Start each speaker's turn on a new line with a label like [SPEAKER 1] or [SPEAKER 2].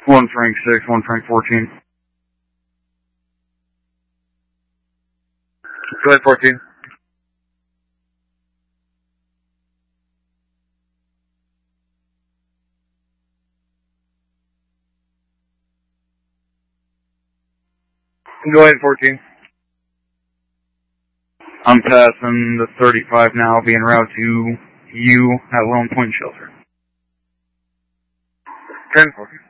[SPEAKER 1] 1 Frank 6, 1 Frank 14.
[SPEAKER 2] Go ahead, 14. Go ahead, 14.
[SPEAKER 1] I'm passing the 35 now. I'll be en route to you at Lone Point Shelter.
[SPEAKER 2] 10, 14.